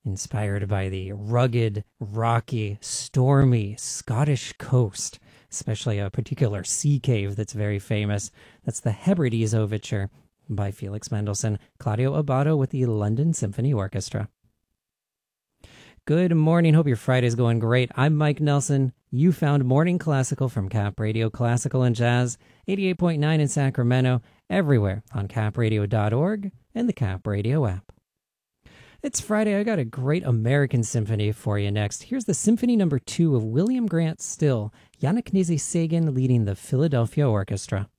inspired by the rugged, rocky, stormy Scottish coast, especially a particular sea cave that's very famous. That's the Hebrides Overture by Felix Mendelssohn, Claudio Abbado with the London Symphony Orchestra. Good morning. Hope your Friday's going great. I'm Mike Nelson. You found Morning Classical from Cap Radio Classical and Jazz, 88.9 in Sacramento, everywhere on capradio.org and the Cap Radio app. It's Friday. I got a great American symphony for you next. Here's the Symphony No. 2 of William Grant Still, Yannick Nézet-Séguin leading the Philadelphia Orchestra.